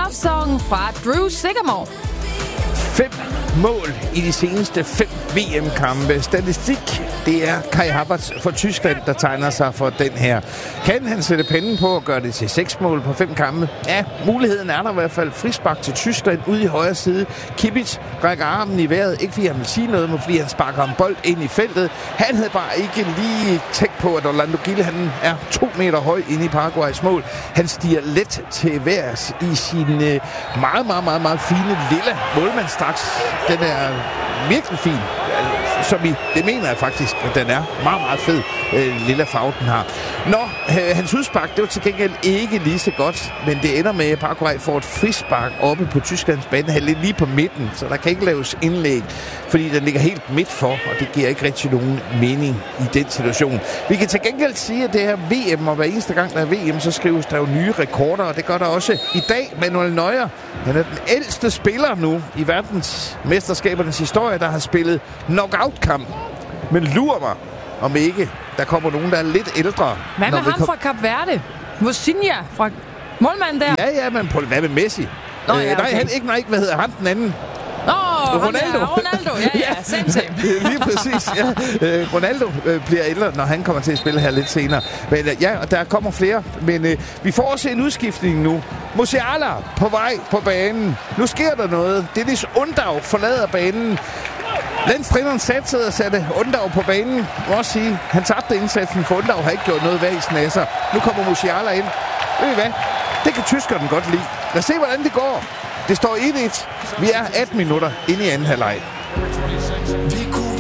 Love Song fra Drew Sigamore. 5 mål i de seneste 5 VM-kampe. Statistik, det er Kai Havertz for Tyskland, der tegner sig for den her. Kan han sætte pennen på og gøre det til 6 mål på 5 kampe? Ja, muligheden er der i hvert fald. Frispark til Tyskland ude i højre side. Kimmich rækker armen i vejret. Ikke fordi han vil sige noget, men fordi han sparker en bold ind i feltet. Han havde bare ikke lige tænkt på, at Orlando Gil, han er 2 meter høj inde i Paraguays mål. Han stiger let til værs i sin meget fine lille målmandsdragt. Den er virkelig fin. Det mener jeg faktisk, at den er meget fed, lille farve, den har. Hans udspark, det var til gengæld ikke lige så godt, men det ender med, at Paraguay får et frispark oppe på Tysklands banehalvdel lige på midten, så der kan ikke laves indlæg, fordi den ligger helt midt for, og det giver ikke rigtig nogen mening i den situation. Vi kan til gengæld sige, at det her VM, og hver eneste gang, der er VM, så skrives der jo nye rekorder, og det gør der også i dag. Manuel Neuer, han er den ældste spiller nu i verdensmesterskabernes historie, der har spillet knockout-kamp. Men lurer mig, om ikke der kommer nogen, der er lidt ældre. Hvad med ham fra Kap Verde? Mosinha fra målmanden der? Ja, men hvad med Messi? Nå, ja, okay. Nej, hvad hedder han den anden? Ronaldo, ja, same. Lige præcis, ja. Ronaldo bliver ældre, når han kommer til at spille her lidt senere. Men og der kommer flere. Men vi får også en udskiftning nu. Musiala på vej på banen. Nu sker der noget. Dennis Undav forlader banen. Landstræneren satte Undav på banen. Jeg må også sige, han tabte indsatsen, for Undav har ikke gjort noget væsen af sig. Nu kommer Musiala ind. Ved I hvad? Det kan tyskerne godt lide. Lad os se, hvordan det går. Det står 1-1. Vi er 18 minutter inde i anden halvleg.